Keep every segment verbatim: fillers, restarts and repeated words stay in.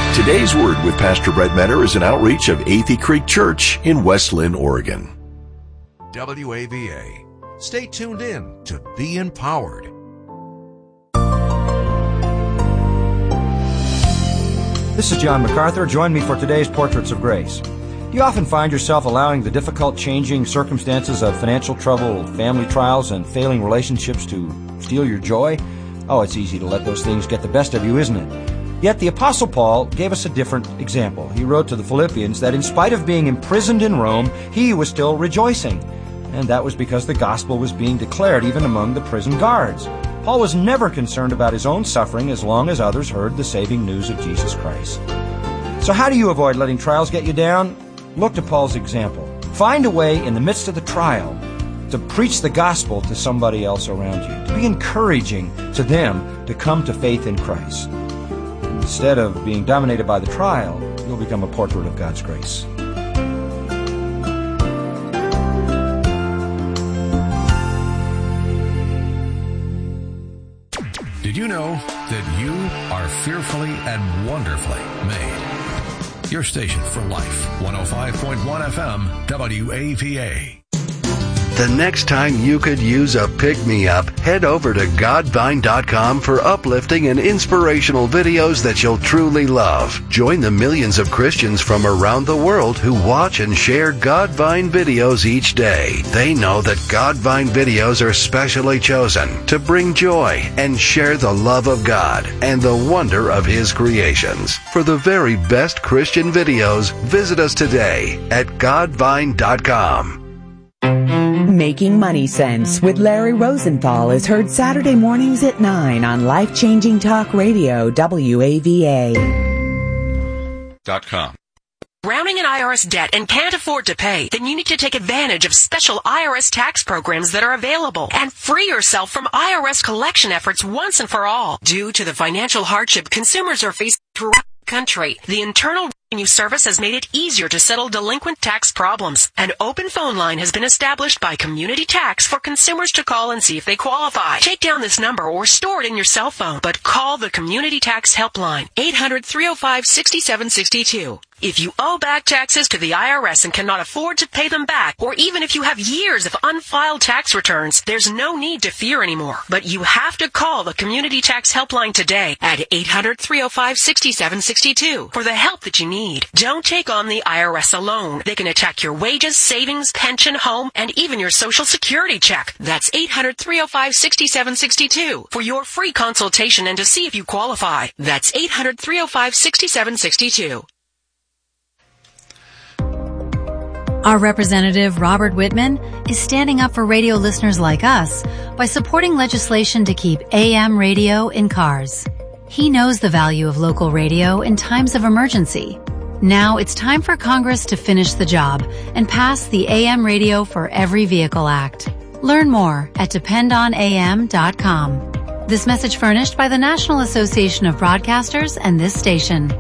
Today's Word with Pastor Brett Metter is an outreach of Athey Creek Church in West Lynn, Oregon. W A V A. Stay tuned in to Be Empowered. This is John MacArthur. Join me for today's Portraits of Grace. Do you often find yourself allowing the difficult changing circumstances of financial trouble, family trials, and failing relationships to steal your joy? Oh, it's easy to let those things get the best of you, isn't it? Yet the Apostle Paul gave us a different example. He wrote to the Philippians that in spite of being imprisoned in Rome, he was still rejoicing. And that was because the gospel was being declared even among the prison guards. Paul was never concerned about his own suffering as long as others heard the saving news of Jesus Christ. So how do you avoid letting trials get you down? Look to Paul's example. Find a way in the midst of the trial to preach the gospel to somebody else around you, to be encouraging to them to come to faith in Christ. Instead of being dominated by the trial, you'll become a portrait of God's grace. Did you know that you are fearfully and wonderfully made? Your station for life, one oh five point one F M, W A V A. The next time you could use a pick-me-up, head over to God Vine dot com for uplifting and inspirational videos that you'll truly love. Join the millions of Christians from around the world who watch and share Godvine videos each day. They know that Godvine videos are specially chosen to bring joy and share the love of God and the wonder of His creations. For the very best Christian videos, visit us today at God Vine dot com. Making Money Sense with Larry Rosenthal is heard Saturday mornings at nine on Life Changing Talk Radio, W A V A. Dot com. Drowning in I R S debt and can't afford to pay? Then you need to take advantage of special I R S tax programs that are available and free yourself from I R S collection efforts once and for all. Due to the financial hardship consumers are facing throughout the country, the Internal Revenue Service has made it easier to settle delinquent tax problems. An open phone line has been established by Community Tax for consumers to call and see if they qualify. Take down this number or store it in your cell phone, but call the Community Tax Helpline, eight hundred, three oh five, six seven six two. If you owe back taxes to the I R S and cannot afford to pay them back, or even if you have years of unfiled tax returns, there's no need to fear anymore. But you have to call the Community Tax Helpline today at eight hundred, three oh five, six seven six two for the help that you need. Don't take on the I R S alone. They can attack your wages, savings, pension, home, and even your Social Security check. That's eight hundred, three oh five, six seven six two for your free consultation and to see if you qualify. That's eight hundred, three oh five, six seven six two. Our representative, Robert Whitman, is standing up for radio listeners like us by supporting legislation to keep A M radio in cars. He knows the value of local radio in times of emergency. Now it's time for Congress to finish the job and pass the A M Radio for Every Vehicle Act. Learn more at depend on A M dot com. This message furnished by the National Association of Broadcasters and this station.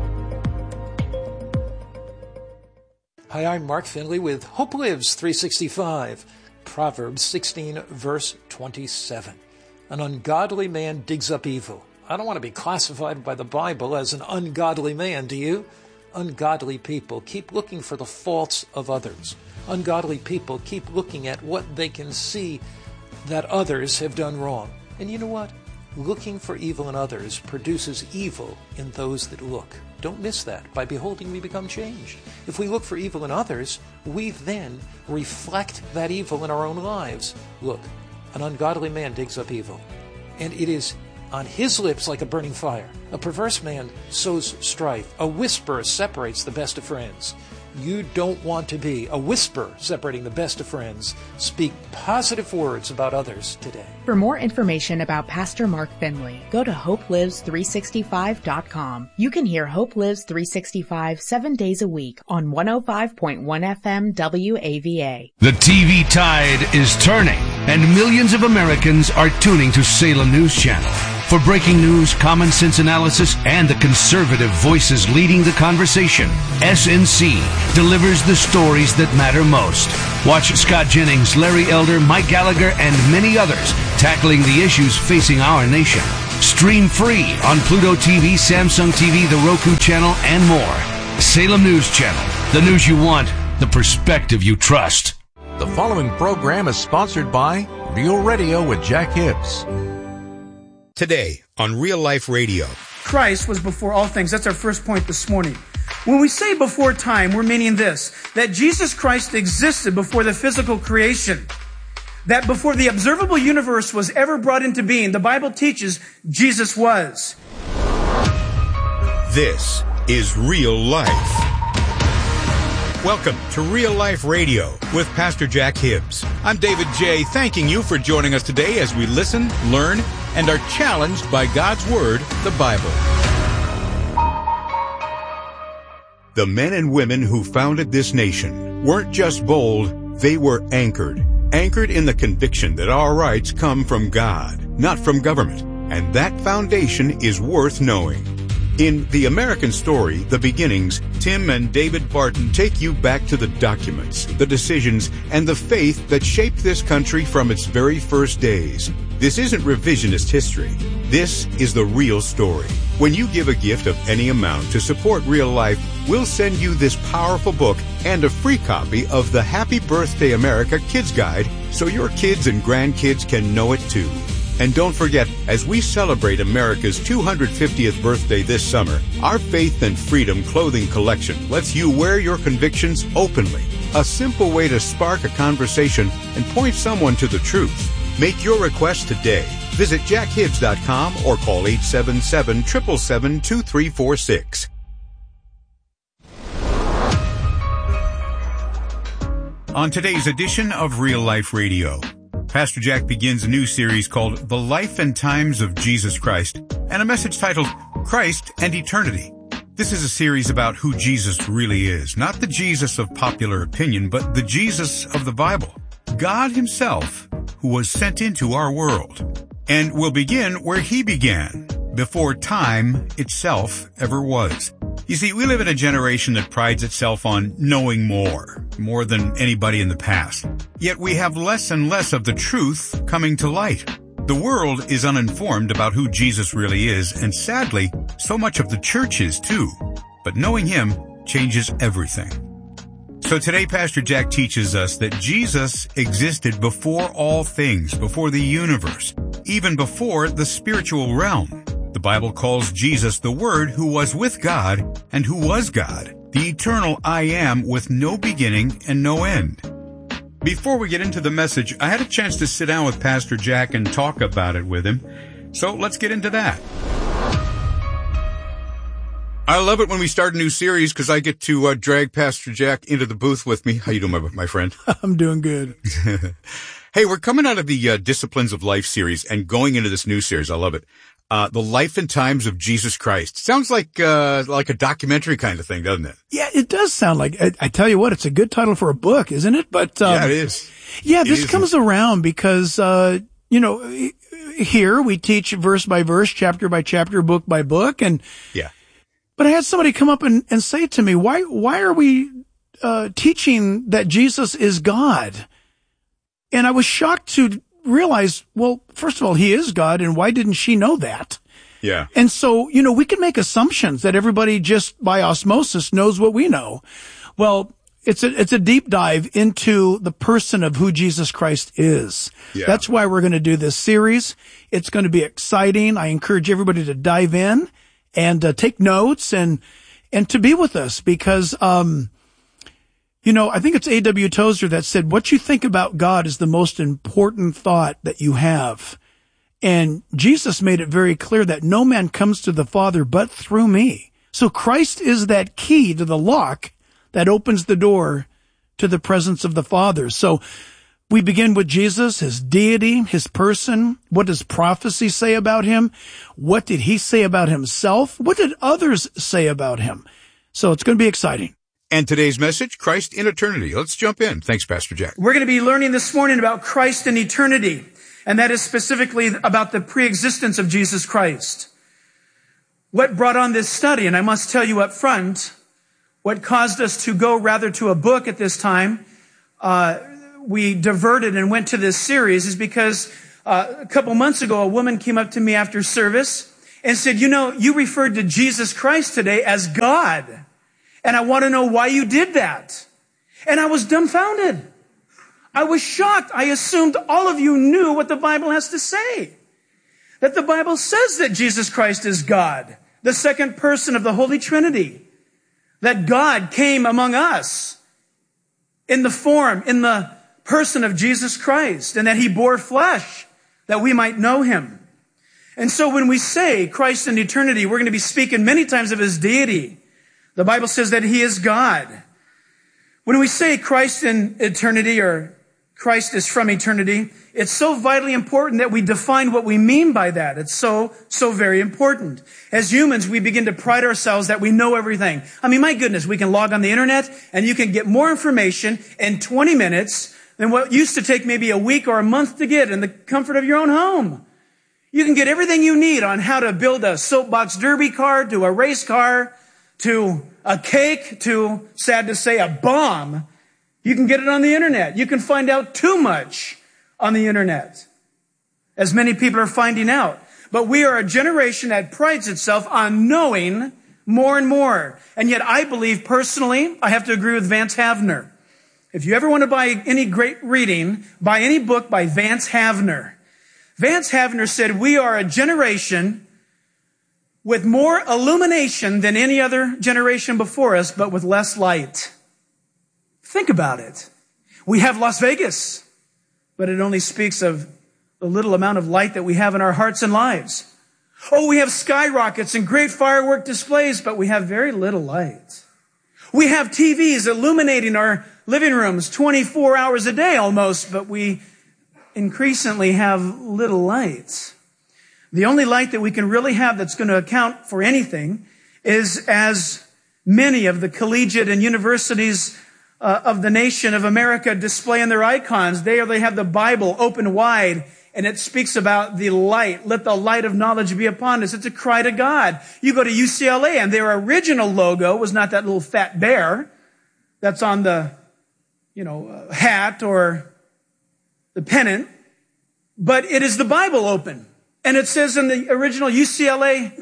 Hi, I'm Mark Finley with Hope Lives three sixty-five, Proverbs sixteen, verse twenty-seven. An ungodly man digs up evil. I don't want to be classified by the Bible as an ungodly man, do you? Ungodly people keep looking for the faults of others. Ungodly people keep looking at what they can see that others have done wrong. And you know what? Looking for evil in others produces evil in those that look. Don't miss that. By beholding, we become changed. If we look for evil in others, we then reflect that evil in our own lives. Look, an ungodly man digs up evil, and it is on his lips like a burning fire. A perverse man sows strife. A whisper separates the best of friends. You don't want to be a whisper separating the best of friends. Speak positive words about others today. For more information about Pastor Mark Finley, go to hope lives three sixty-five dot com. You can hear Hope Lives three sixty-five seven days a week on one oh five point one F M W A V A. The T V tide is turning, and millions of Americans are tuning to Salem News Channel. For breaking news, common sense analysis, and the conservative voices leading the conversation, S N C delivers the stories that matter most. Watch Scott Jennings, Larry Elder, Mike Gallagher, and many others tackling the issues facing our nation. Stream free on Pluto T V, Samsung T V, the Roku channel, and more. Salem News Channel. The news you want, the perspective you trust. The following program is sponsored by Real Radio with Jack Hibbs. Today on Real Life Radio. Christ was before all things. That's our first point this morning. When we say before time, we're meaning this, that Jesus Christ existed before the physical creation. That before the observable universe was ever brought into being, the Bible teaches Jesus was. This is Real Life. Welcome to Real Life Radio with Pastor Jack Hibbs. I'm David J., thanking you for joining us today as we listen, learn, and are challenged by God's Word, the Bible. The men and women who founded this nation weren't just bold, they were anchored. Anchored in the conviction that our rights come from God, not from government. And that foundation is worth knowing. In The American Story, The Beginnings, Tim and David Barton take you back to the documents, the decisions, and the faith that shaped this country from its very first days. This isn't revisionist history. This is the real story. When you give a gift of any amount to support Real Life, we'll send you this powerful book and a free copy of the Happy Birthday America Kids Guide so your kids and grandkids can know it too. And don't forget, as we celebrate America's two hundred fiftieth birthday this summer, our Faith and Freedom clothing collection lets you wear your convictions openly. A simple way to spark a conversation and point someone to the truth. Make your request today. Visit jack hibbs dot com or call eight seven seven, seven seven seven, two three four six. On today's edition of Real Life Radio, Pastor Jack begins a new series called The Life and Times of Jesus Christ and a message titled Christ and Eternity. This is a series about who Jesus really is, not the Jesus of popular opinion, but the Jesus of the Bible, God Himself, who was sent into our world. And we'll begin where He began, before time itself ever was. You see, we live in a generation that prides itself on knowing more, more than anybody in the past. Yet we have less and less of the truth coming to light. The world is uninformed about who Jesus really is, and sadly, so much of the church is too. But knowing Him changes everything. So today, Pastor Jack teaches us that Jesus existed before all things, before the universe, even before the spiritual realm. The Bible calls Jesus the Word who was with God and who was God, the eternal I Am with no beginning and no end. Before we get into the message, I had a chance to sit down with Pastor Jack and talk about it with him. So let's get into that. I love it when we start a new series because I get to uh, drag Pastor Jack into the booth with me. How you doing, my, my friend? I'm doing good. Hey, we're coming out of the uh, Disciplines of Life series and going into this new series. I love it. Uh, the Life and Times of Jesus Christ. Sounds like, uh, like a documentary kind of thing, doesn't it? Yeah, it does sound like, I, I tell you what, it's a good title for a book, isn't it? But, um, yeah, it is. Yeah, it this is. comes around because, uh, you know, here we teach verse by verse, chapter by chapter, book by book. And, yeah. But I had somebody come up and, and say to me, why, why are we, uh, teaching that Jesus is God? And I was shocked to realize, well, first of all, He is God, and why didn't she know that? Yeah. And so, you know, we can make assumptions that everybody just by osmosis knows what we know. Well, it's a, it's a deep dive into the person of who Jesus Christ is. Yeah. That's why we're going to do this series. It's going to be exciting. I encourage everybody to dive in and uh, take notes and, and to be with us because, um, you know, I think it's A W Tozer that said, what you think about God is the most important thought that you have. And Jesus made it very clear that no man comes to the Father but through me. So Christ is that key to the lock that opens the door to the presence of the Father. So we begin with Jesus, His deity, His person. What does prophecy say about Him? What did He say about Himself? What did others say about Him? So it's going to be exciting. And today's message, Christ in Eternity. Let's jump in. Thanks, Pastor Jack. We're going to be learning this morning about Christ in eternity, and that is specifically about the preexistence of Jesus Christ. What brought on this study, and I must tell you up front, what caused us to go rather to a book at this time, uh, we diverted and went to this series is because Uh, a couple months ago, a woman came up to me after service and said, you know, you referred to Jesus Christ today as God. And I want to know why you did that. And I was dumbfounded. I was shocked. I assumed all of you knew what the Bible has to say. That the Bible says that Jesus Christ is God, the second person of the Holy Trinity. That God came among us in the form, in the person of Jesus Christ, and that he bore flesh that we might know him. And so when we say Christ in eternity, we're going to be speaking many times of his deity. The Bible says that he is God. When we say Christ in eternity, or Christ is from eternity, it's so vitally important that we define what we mean by that. It's so, so very important. As humans, we begin to pride ourselves that we know everything. I mean, my goodness, we can log on the internet and you can get more information in twenty minutes than what used to take maybe a week or a month to get in the comfort of your own home. You can get everything you need on how to build a soapbox derby car, to a race car, to a cake, to, sad to say, a bomb. You can get it on the internet. You can find out too much on the internet, as many people are finding out. But we are a generation that prides itself on knowing more and more. And yet I believe personally, I have to agree with Vance Havner. If you ever want to buy any great reading, buy any book by Vance Havner. Vance Havner said, we are a generation with more illumination than any other generation before us, but with less light. Think about it. We have Las Vegas, but it only speaks of the little amount of light that we have in our hearts and lives. Oh, we have skyrockets and great firework displays, but we have very little light. We have T Vs illuminating our living rooms twenty-four hours a day almost, but we increasingly have little light. The only light that we can really have that's going to account for anything is, as many of the collegiate and universities uh, of the nation of America display in their icons. There they have the Bible open wide, and it speaks about the light. Let the light of knowledge be upon us. It's a cry to God. You go to U C L A, and their original logo was not that little fat bear that's on the, you know, uh, hat or the pennant, but it is the Bible open. And it says in the original U C L A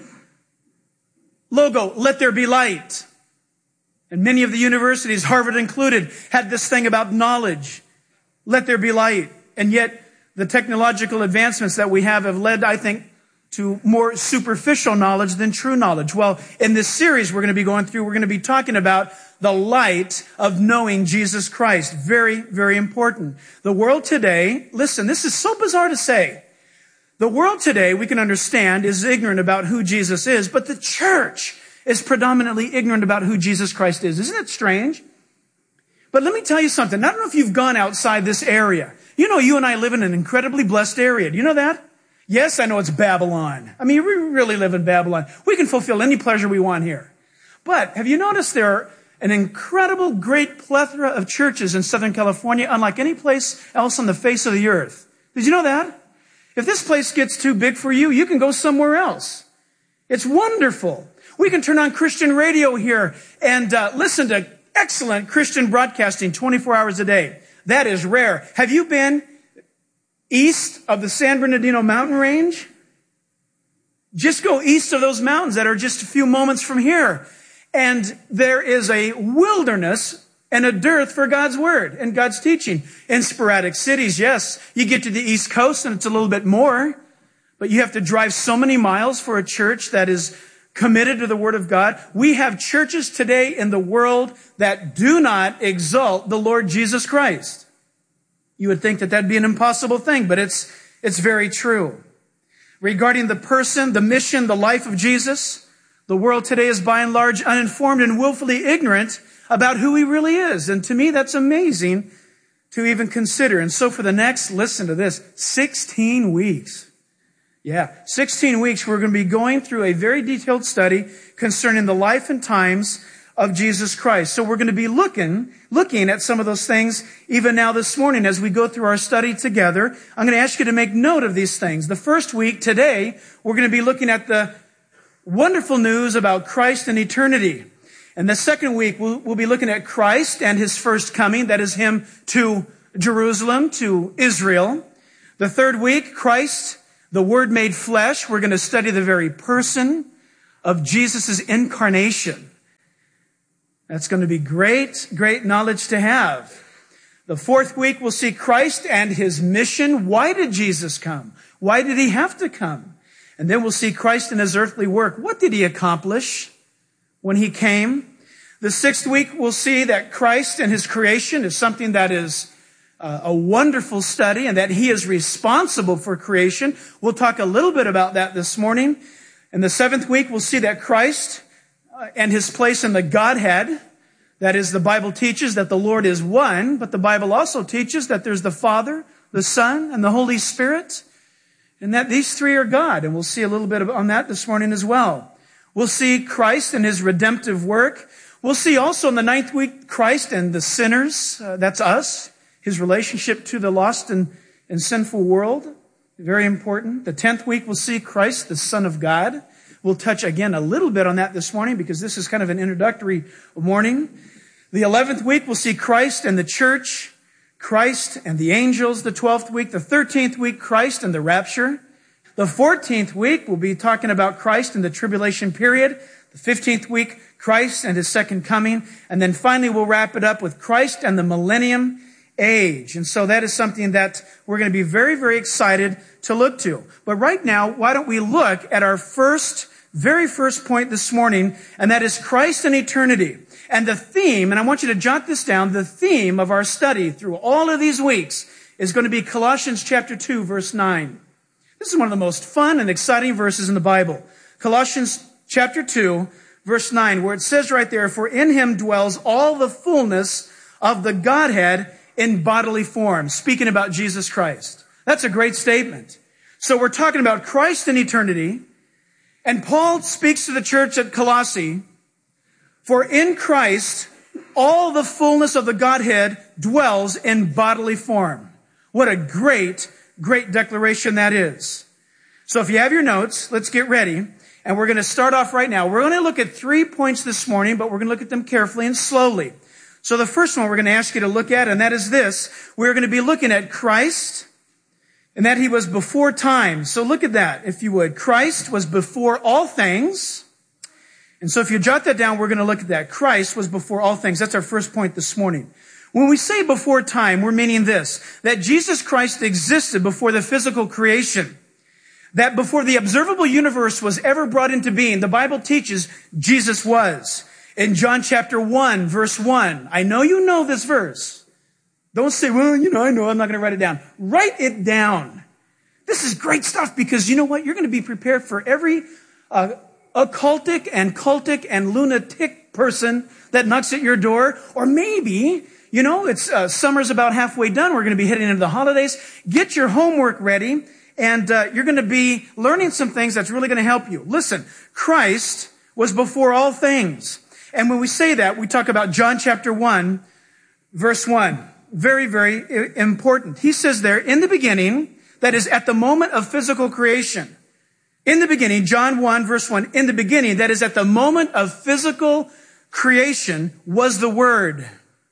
logo, let there be light. And many of the universities, Harvard included, had this thing about knowledge. Let there be light. And yet the technological advancements that we have have led, I think, to more superficial knowledge than true knowledge. Well, in this series we're going to be going through, we're going to be talking about the light of knowing Jesus Christ. Very, very important. The world today, listen, this is so bizarre to say. The world today, we can understand, is ignorant about who Jesus is, but the church is predominantly ignorant about who Jesus Christ is. Isn't it strange? But let me tell you something. I don't know if you've gone outside this area. You know, you and I live in an incredibly blessed area. Do you know that? Yes, I know it's Babylon. I mean, we really live in Babylon. We can fulfill any pleasure we want here. But have you noticed there are an incredible, great plethora of churches in Southern California, unlike any place else on the face of the earth? Did you know that? If this place gets too big for you, you can go somewhere else. It's wonderful. We can turn on Christian radio here and uh, listen to excellent Christian broadcasting twenty-four hours a day. That is rare. Have you been east of the San Bernardino mountain range? Just go east of those mountains that are just a few moments from here. And there is a wilderness and a dearth for God's word and God's teaching. In sporadic cities, yes, you get to the East Coast and it's a little bit more, but you have to drive so many miles for a church that is committed to the word of God. We have churches today in the world that do not exalt the Lord Jesus Christ. You would think that that'd be an impossible thing, but it's, it's very true. Regarding the person, the mission, the life of Jesus, the world today is by and large uninformed and willfully ignorant about who he really is. And to me, that's amazing to even consider. And so for the next, listen to this, sixteen weeks. Yeah, sixteen weeks, we're going to be going through a very detailed study concerning the life and times of Jesus Christ. So we're going to be looking, looking at some of those things even now this morning as we go through our study together. I'm going to ask you to make note of these things. The first week, today, we're going to be looking at the wonderful news about Christ and eternity. And the second week, we'll, we'll be looking at Christ and his first coming. That is him to Jerusalem, to Israel. The third week, Christ, the Word made flesh. We're going to study the very person of Jesus' incarnation. That's going to be great, great knowledge to have. The fourth week, we'll see Christ and his mission. Why did Jesus come? Why did he have to come? And then we'll see Christ in his earthly work. What did he accomplish when he came? The sixth week, we'll see that Christ and his creation is something that is uh, a wonderful study and that he is responsible for creation. We'll talk a little bit about that this morning. In the seventh week, we'll see that Christ uh, and his place in the Godhead. That is, the Bible teaches that the Lord is one, but the Bible also teaches that there's the Father, the Son, and the Holy Spirit, and that these three are God. And we'll see a little bit on that this morning as well. We'll see Christ and his redemptive work. We'll see also in the ninth week, Christ and the sinners. Uh, that's us. His relationship to the lost and, and sinful world. Very important. The tenth week, we'll see Christ, the Son of God. We'll touch again a little bit on that this morning because this is kind of an introductory morning. The eleventh week, we'll see Christ and the church, Christ and the angels. The twelfth week, the thirteenth week, Christ and the rapture. The fourteenth week, we'll be talking about Christ and the tribulation period. The fifteenth week, Christ and his second coming. And then finally, we'll wrap it up with Christ and the millennium age. And so that is something that we're going to be very, very excited to look to. But right now, why don't we look at our first, very first point this morning, and that is Christ and eternity. And the theme, and I want you to jot this down, the theme of our study through all of these weeks is going to be Colossians chapter two, verse nine. This is one of the most fun and exciting verses in the Bible. Colossians chapter two, verse nine, where it says right there, "For in him dwells all the fullness of the Godhead in bodily form," speaking about Jesus Christ. That's a great statement. So we're talking about Christ in eternity, and Paul speaks to the church at Colossae, "For in Christ all the fullness of the Godhead dwells in bodily form." What a great, great declaration that is. So if you have your notes, let's get ready. And we're going to start off right now. We're going to look at three points this morning, but we're going to look at them carefully and slowly. So the first one we're going to ask you to look at, and that is this. We're going to be looking at Christ, and that he was before time. So look at that, if you would. Christ was before all things. And so if you jot that down, we're going to look at that. Christ was before all things. That's our first point this morning. When we say before time, we're meaning this, that Jesus Christ existed before the physical creation. That before the observable universe was ever brought into being, the Bible teaches Jesus was. In John chapter one, verse one, I know you know this verse. Don't say, well, you know, I know, I'm not going to write it down. Write it down. This is great stuff because you know what? You're going to be prepared for every uh, occultic and cultic and lunatic person that knocks at your door. Or maybe, you know, it's uh, summer's about halfway done. We're going to be heading into the holidays. Get your homework ready. And uh, you're going to be learning some things that's really going to help you. Listen, Christ was before all things. And when we say that, we talk about John chapter one, verse one. Very, very important. He says there, in the beginning, that is at the moment of physical creation. In the beginning, John one, verse one, in the beginning, that is at the moment of physical creation, was the Word.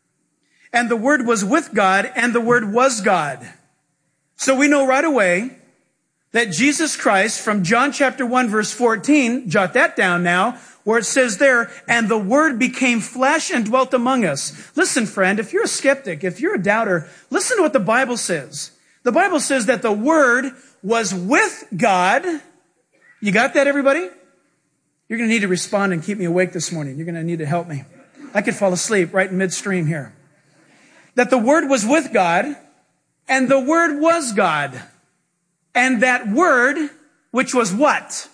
And the Word was with God, and the Word was God. So we know right away that Jesus Christ, from John chapter one, verse fourteen, jot that down now, where it says there, and the Word became flesh and dwelt among us. Listen, friend, if you're a skeptic, if you're a doubter, listen to what the Bible says. The Bible says that the Word was with God. You got that, everybody? You're going to need to respond and keep me awake this morning. You're going to need to help me. I could fall asleep right in midstream here. That the Word was with God, and the Word was God. And that Word, which was what?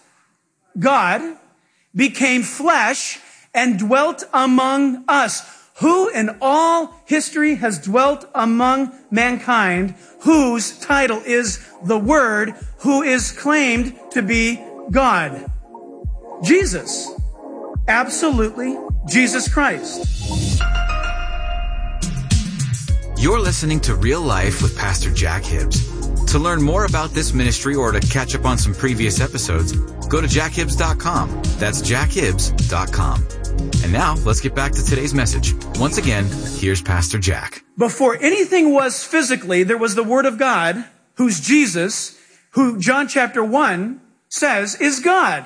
God, became flesh and dwelt among us. Who in all history has dwelt among mankind, whose title is the Word, who is claimed to be God? Jesus. Absolutely, Jesus Christ. You're listening to Real Life with Pastor Jack Hibbs. To learn more about this ministry or to catch up on some previous episodes, go to jack hibbs dot com. That's jack hibbs dot com. And now, let's get back to today's message. Once again, here's Pastor Jack. Before anything was physically, there was the Word of God, who's Jesus, who John chapter one says is God.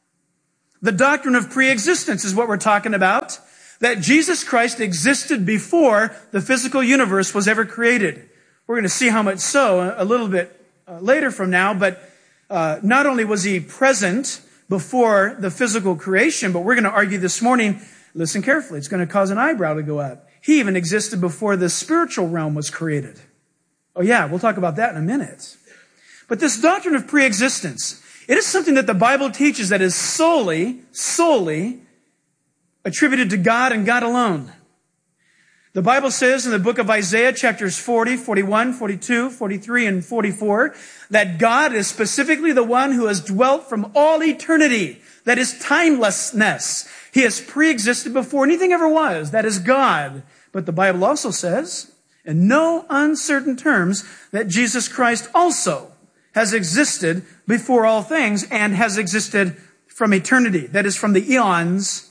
The doctrine of preexistence is what we're talking about, that Jesus Christ existed before the physical universe was ever created. We're going to see how much so a little bit uh, later from now, but uh, not only was he present before the physical creation, but we're going to argue this morning, listen carefully, it's going to cause an eyebrow to go up. He even existed before the spiritual realm was created. Oh yeah, we'll talk about that in a minute. But this doctrine of preexistence, it is something that the Bible teaches that is solely, solely attributed to God and God alone. The Bible says in the book of Isaiah, chapters forty, forty-one, forty-two, forty-three, and forty-four, that God is specifically the one who has dwelt from all eternity. That is timelessness. He has pre-existed before anything ever was. That is God. But the Bible also says, in no uncertain terms, that Jesus Christ also has existed before all things and has existed from eternity. That is from the eons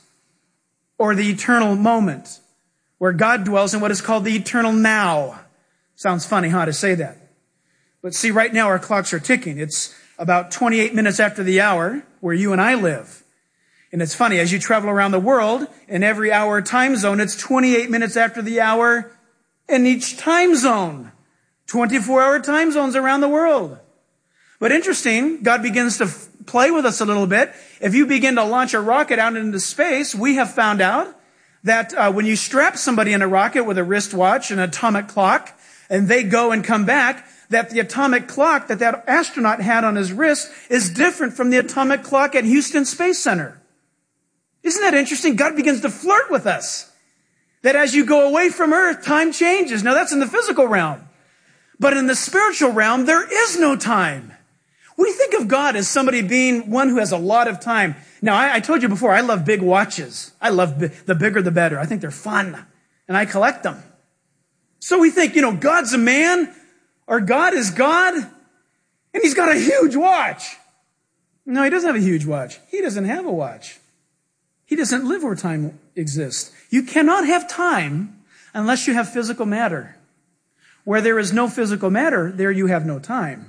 or the eternal moment, where God dwells in what is called the eternal now. Sounds funny, huh, to say that. But see, right now our clocks are ticking. It's about twenty-eight minutes after the hour where you and I live. And it's funny, as you travel around the world, in every hour time zone, it's twenty-eight minutes after the hour in each time zone. twenty-four hour time zones around the world. But interesting, God begins to f- play with us a little bit. If you begin to launch a rocket out into space, we have found out that uh, when you strap somebody in a rocket with a wristwatch, an atomic clock, and they go and come back, that the atomic clock that that astronaut had on his wrist is different from the atomic clock at Houston Space Center. Isn't that interesting? God begins to flirt with us. That as you go away from Earth, time changes. Now that's in the physical realm. But in the spiritual realm, there is no time. We think of God as somebody being one who has a lot of time. Now, I, I told you before, I love big watches. I love bi- the bigger the better. I think they're fun. And I collect them. So we think, you know, God's a man, or God is God, and he's got a huge watch. No, he doesn't have a huge watch. He doesn't have a watch. He doesn't live where time exists. You cannot have time unless you have physical matter. Where there is no physical matter, there you have no time.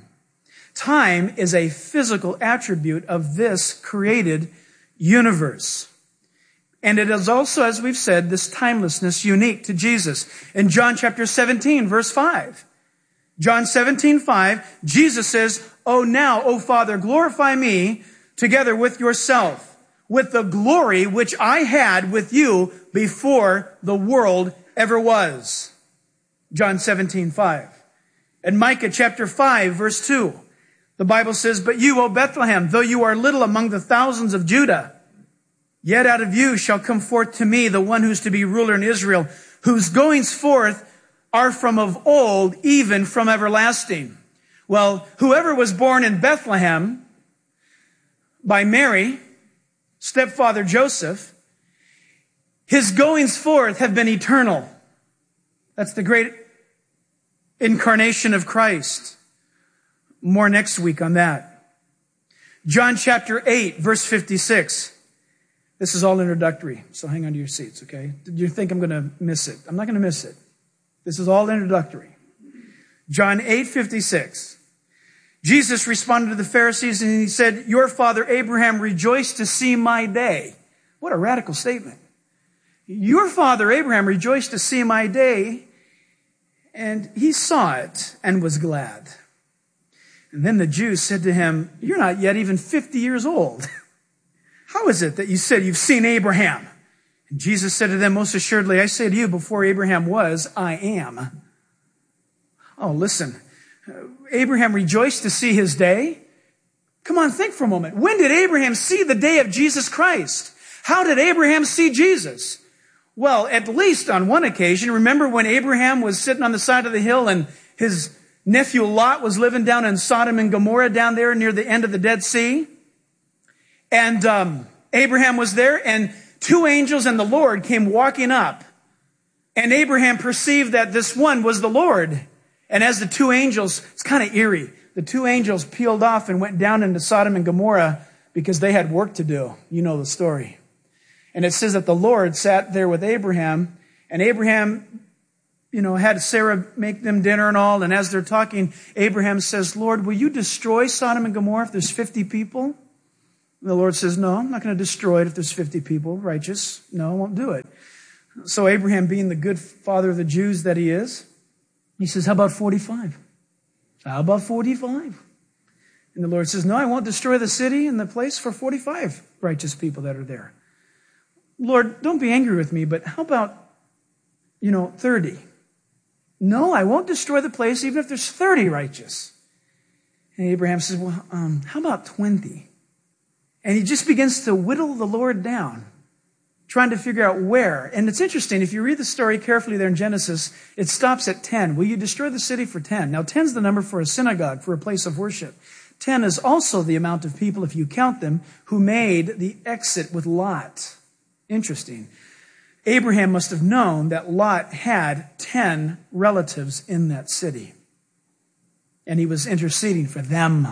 Time is a physical attribute of this created universe. And it is also, as we've said, this timelessness unique to Jesus. In John chapter seventeen, verse five, John seventeen, five, Jesus says, "Oh now, O Father, glorify me together with yourself, with the glory which I had with you before the world ever was." John seventeen, five. And Micah chapter five, verse two, the Bible says, "But you, O Bethlehem, though you are little among the thousands of Judah, yet out of you shall come forth to me the one who's to be ruler in Israel, whose goings forth are from of old, even from everlasting." Well, whoever was born in Bethlehem by Mary, stepfather Joseph, his goings forth have been eternal. That's the great incarnation of Christ. More next week on that. John chapter eight, verse fifty-six. This is all introductory, so hang on to your seats, okay? Did you think I'm going to miss it? I'm not going to miss it. This is all introductory. John eight, fifty-six. Jesus responded to the Pharisees and he said, "Your father Abraham rejoiced to see my day." What a radical statement. Your father Abraham rejoiced to see my day, and he saw it and was glad. And then the Jews said to him, "You're not yet even fifty years old. How is it that you said you've seen Abraham?" And Jesus said to them, "Most assuredly, I say to you, before Abraham was, I am." Oh, listen. Abraham rejoiced to see his day. Come on, think for a moment. When did Abraham see the day of Jesus Christ? How did Abraham see Jesus? Well, at least on one occasion, remember when Abraham was sitting on the side of the hill and his nephew Lot was living down in Sodom and Gomorrah down there near the end of the Dead Sea? And um, Abraham was there, and two angels and the Lord came walking up. And Abraham perceived that this one was the Lord. And as the two angels, it's kind of eerie, the two angels peeled off and went down into Sodom and Gomorrah because they had work to do. You know the story. And it says that the Lord sat there with Abraham, and Abraham you know, had Sarah make them dinner and all. And as they're talking, Abraham says, Lord, will you destroy Sodom and Gomorrah if there's fifty people? And the Lord says, no, I'm not going to destroy it if there's fifty people righteous. No, I won't do it. So Abraham, being the good father of the Jews that he is, he says, how about forty-five? How about forty-five? And the Lord says, no, I won't destroy the city and the place for forty-five righteous people that are there. Lord, don't be angry with me, but how about, you know, thirty? No, I won't destroy the place even if there's thirty righteous. And Abraham says, well, um, how about twenty? And he just begins to whittle the Lord down, trying to figure out where. And it's interesting, if you read the story carefully there in Genesis, it stops at ten. Will you destroy the city for ten? Now, ten is the number for a synagogue, for a place of worship. ten is also the amount of people, if you count them, who made the exit with Lot. Interesting. Abraham must have known that Lot had ten relatives in that city. And he was interceding for them.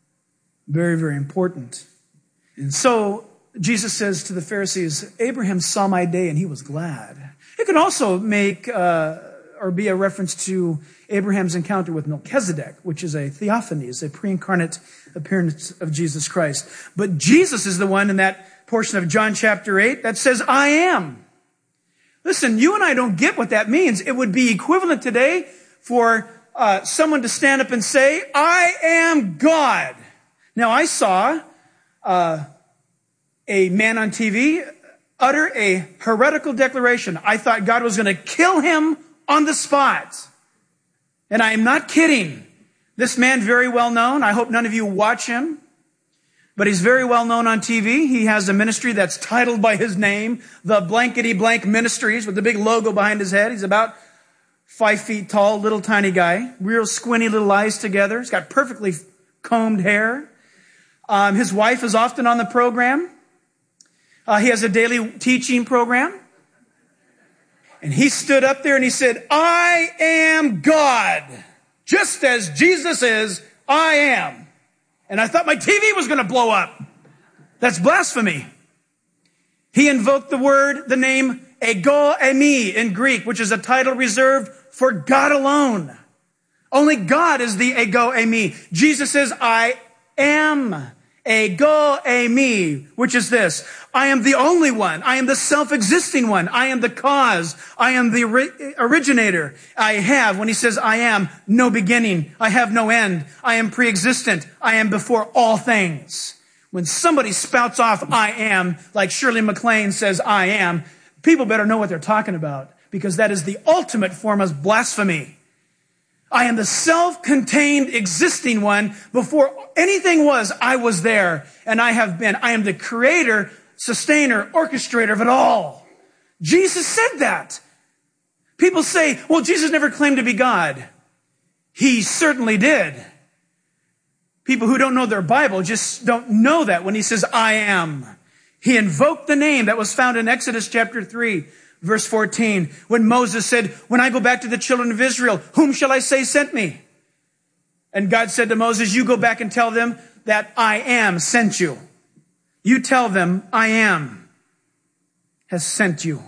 Very, very important. And so Jesus says to the Pharisees, Abraham saw my day and he was glad. It could also make uh, or be a reference to Abraham's encounter with Melchizedek, which is a theophany, is a pre-incarnate appearance of Jesus Christ. But Jesus is the one in that portion of John chapter eight that says, I am. Listen, you and I don't get what that means. It would be equivalent today for uh, someone to stand up and say, I am God. Now, I saw uh, a man on T V utter a heretical declaration. I thought God was going to kill him on the spot. And I am not kidding. This man, very well known. I hope none of you watch him. But he's very well known on T V. He has a ministry that's titled by his name, the Blankety Blank Ministries, with the big logo behind his head. He's about five feet tall, little tiny guy, real squinty little eyes together. He's got perfectly combed hair. Um, his wife is often on the program. Uh, he has a daily teaching program. And he stood up there and he said, I am God. Just as Jesus is, I am. And I thought my T V was going to blow up. That's blasphemy. He invoked the word, the name ego eimi in Greek, which is a title reserved for God alone. Only God is the ego eimi. Jesus says, I am ego eimi, which is this. I am the only one. I am the self-existing one. I am the cause. I am the ori- originator. I have, when he says I am, no beginning. I have no end. I am pre-existent. I am before all things. When somebody spouts off I am, like Shirley MacLaine says I am, people better know what they're talking about, because that is the ultimate form of blasphemy. I am the self-contained existing one. Before anything was, I was there, and I have been. I am the creator, sustainer, orchestrator of it all. Jesus said that. People say, well, Jesus never claimed to be God. He certainly did. People who don't know their Bible just don't know that when he says, I am. He invoked the name that was found in Exodus chapter three. Verse fourteen, when Moses said, when I go back to the children of Israel, whom shall I say sent me? And God said to Moses, you go back and tell them that I am sent you. You tell them I am has sent you.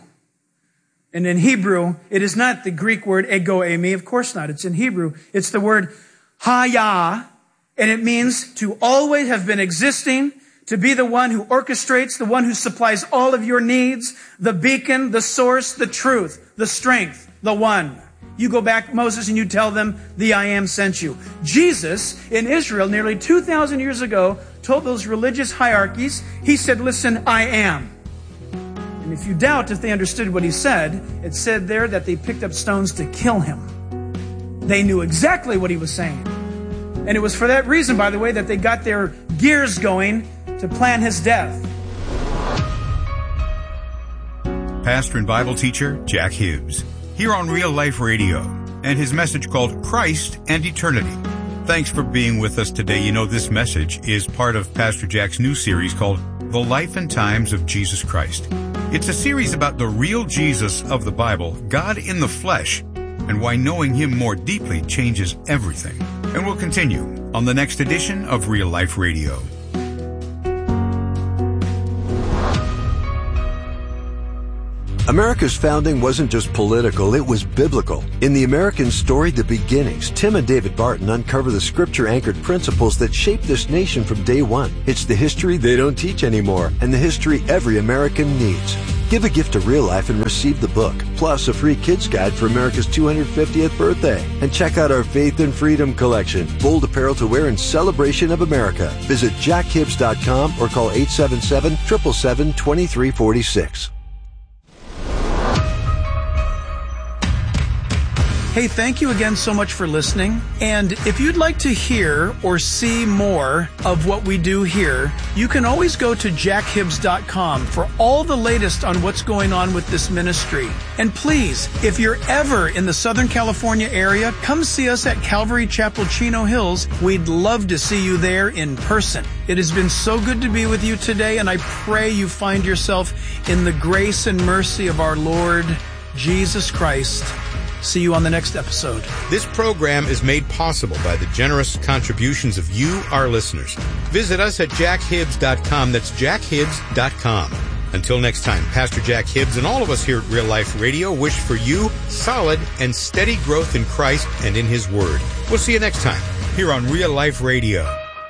And in Hebrew, it is not the Greek word ego eimi. Of course not. It's in Hebrew. It's the word haya, and it means to always have been existing, to be the one who orchestrates, the one who supplies all of your needs, the beacon, the source, the truth, the strength, the one. You go back, Moses, and you tell them, the I am sent you. Jesus, in Israel, nearly two thousand years ago, told those religious hierarchies, he said, listen, I am. And if you doubt if they understood what he said, it said there that they picked up stones to kill him. They knew exactly what he was saying. And it was for that reason, by the way, that they got their gears going to plan his death. Pastor and Bible teacher Jack Hibbs, here on Real Life Radio, and his message called Christ and Eternity. Thanks for being with us today. You know, this message is part of Pastor Jack's new series called The Life and Times of Jesus Christ. It's a series about the real Jesus of the Bible, God in the flesh, and why knowing him more deeply changes everything. And we'll continue on the next edition of Real Life Radio. America's founding wasn't just political, it was biblical. In The American Story, The Beginnings, Tim and David Barton uncover the scripture-anchored principles that shaped this nation from day one. It's the history they don't teach anymore, and the history every American needs. Give a gift to Real Life and receive the book, plus a free kids guide for America's two hundred fiftieth birthday. And check out our Faith and Freedom collection, bold apparel to wear in celebration of America. Visit jack hibbs dot com or call eight seven seven, seven seven seven, two three four six. Hey, thank you again so much for listening. And if you'd like to hear or see more of what we do here, you can always go to jack hibbs dot com for all the latest on what's going on with this ministry. And please, if you're ever in the Southern California area, come see us at Calvary Chapel, Chino Hills. We'd love to see you there in person. It has been so good to be with you today, and I pray you find yourself in the grace and mercy of our Lord Jesus Christ. See you on the next episode. This program is made possible by the generous contributions of you, our listeners. Visit us at jack hibbs dot com. That's jack hibbs dot com. Until next time, Pastor Jack Hibbs and all of us here at Real Life Radio wish for you solid and steady growth in Christ and in His Word. We'll see you next time here on Real Life Radio.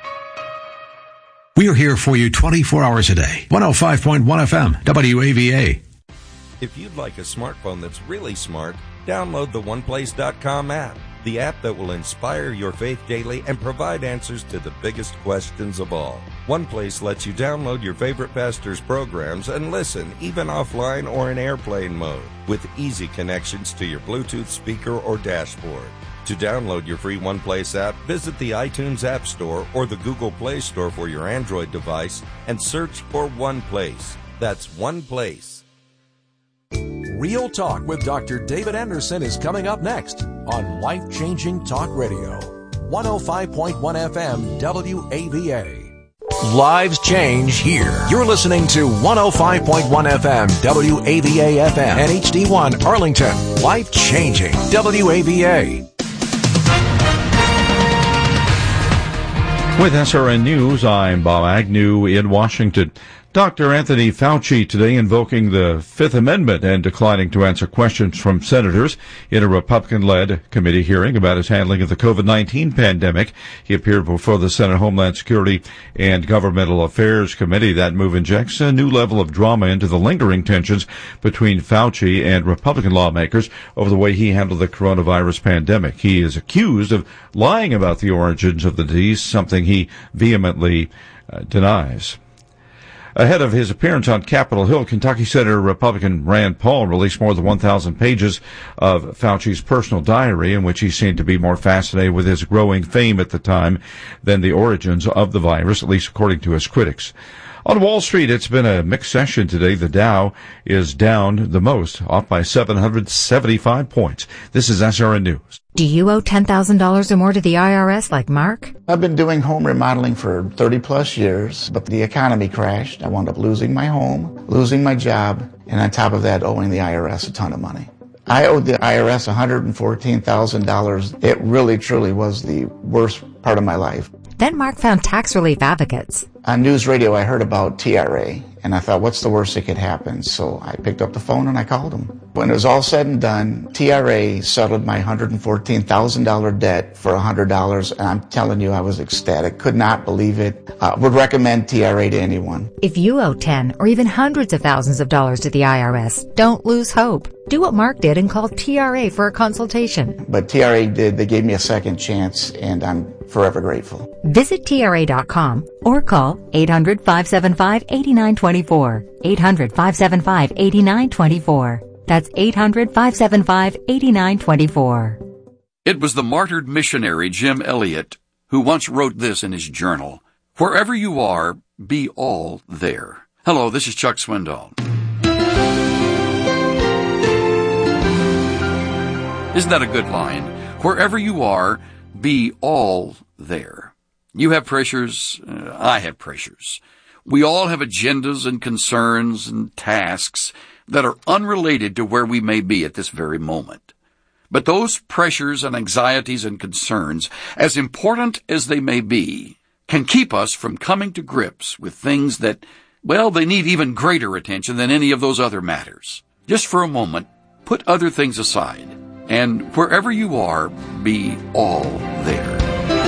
We're here for you twenty-four hours a day. one oh five point one F M, W A V A. If you'd like a smartphone that's really smart, download the one place dot com app, the app that will inspire your faith daily and provide answers to the biggest questions of all. OnePlace lets you download your favorite pastor's programs and listen, even offline or in airplane mode, with easy connections to your Bluetooth speaker or dashboard. To download your free OnePlace app, visit the iTunes App Store or the Google Play Store for your Android device and search for OnePlace. That's OnePlace. Real Talk with Doctor David Anderson is coming up next on Life Changing Talk Radio, one oh five point one F M W A V A. Lives change here. You're listening to one oh five point one F M W A V A F M and H D one Arlington. Life Changing W A V A. With S R N News, I'm Bob Agnew in Washington. Doctor Anthony Fauci today invoking the Fifth Amendment and declining to answer questions from senators in a Republican-led committee hearing about his handling of the COVID nineteen pandemic. He appeared before the Senate Homeland Security and Governmental Affairs Committee. That move injects a new level of drama into the lingering tensions between Fauci and Republican lawmakers over the way he handled the coronavirus pandemic. He is accused of lying about the origins of the disease, something he vehemently uh, denies. Ahead of his appearance on Capitol Hill, Kentucky Senator Republican Rand Paul released more than one thousand pages of Fauci's personal diary, in which he seemed to be more fascinated with his growing fame at the time than the origins of the virus, at least according to his critics. On Wall Street, it's been a mixed session today. The Dow is down the most, off by seven hundred seventy-five points. This is S R N News. Do you owe ten thousand dollars or more to the I R S like Mark? I've been doing home remodeling for thirty plus years, but the economy crashed. I wound up losing my home, losing my job, and on top of that, owing the I R S a ton of money. I owed the I R S one hundred fourteen thousand dollars. It really, truly was the worst part of my life. Then Mark found tax relief advocates. On news radio, I heard about T R A, and I thought, what's the worst that could happen? So I picked up the phone and I called them. When it was all said and done, T R A settled my one hundred fourteen thousand dollars debt for one hundred dollars, and I'm telling you, I was ecstatic. Could not believe it. Uh, would recommend T R A to anyone. If you owe ten or even hundreds of thousands of dollars to the I R S, don't lose hope. Do what Mark did and call T R A for a consultation. But T R A did. They gave me a second chance, and I'm forever grateful. Visit T R A dot com or call eight hundred, five seven five, eight nine two four. eight hundred, five seven five, eight nine two four. That's eight hundred, five seven five, eight nine two four. It was the martyred missionary Jim Elliot who once wrote this in his journal: "Wherever you are, be all there." Hello, this is Chuck Swindoll. Isn't that a good line? Wherever you are, be all there. You have pressures. Uh, I have pressures. We all have agendas and concerns and tasks that are unrelated to where we may be at this very moment. But those pressures and anxieties and concerns, as important as they may be, can keep us from coming to grips with things that, well, they need even greater attention than any of those other matters. Just for a moment, put other things aside, and wherever you are, be all there.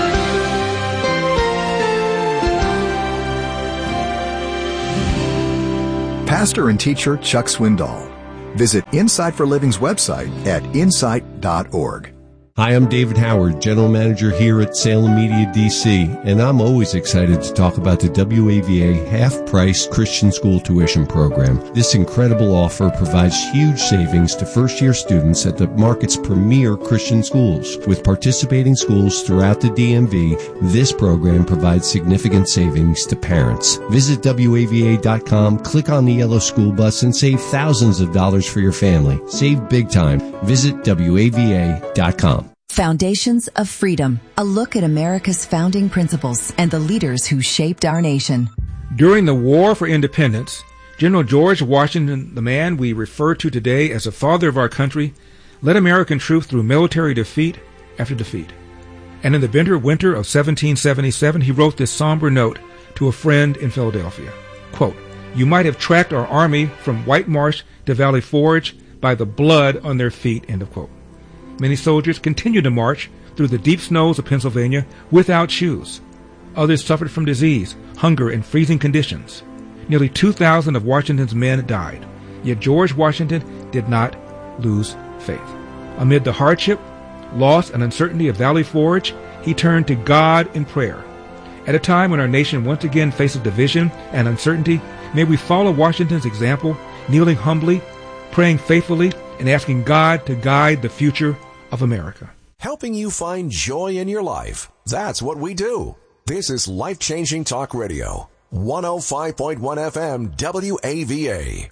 Pastor and teacher Chuck Swindoll. Visit Insight for Living's website at insight dot org. Hi, I'm David Howard, General Manager here at Salem Media D C, and I'm always excited to talk about the W A V A half-price Christian school tuition program. This incredible offer provides huge savings to first-year students at the market's premier Christian schools. With participating schools throughout the D M V, this program provides significant savings to parents. Visit W A V A dot com, click on the yellow school bus, and save thousands of dollars for your family. Save big time. Visit W A V A dot com. Foundations of Freedom, a look at America's founding principles and the leaders who shaped our nation. During the War for Independence, General George Washington, the man we refer to today as the father of our country, led American troops through military defeat after defeat. And in the bitter winter of seventeen seventy-seven, he wrote this somber note to a friend in Philadelphia. Quote, "You might have tracked our army from White Marsh to Valley Forge by the blood on their feet," end of quote. Many soldiers continued to march through the deep snows of Pennsylvania without shoes. Others suffered from disease, hunger, and freezing conditions. Nearly two thousand of Washington's men died. Yet George Washington did not lose faith. Amid the hardship, loss, and uncertainty of Valley Forge, he turned to God in prayer. At a time when our nation once again faces division and uncertainty, may we follow Washington's example, kneeling humbly, praying faithfully, and asking God to guide the future of America. Helping you find joy in your life. That's what we do. This is Life-Changing Talk Radio. one oh five point one F M W A V A.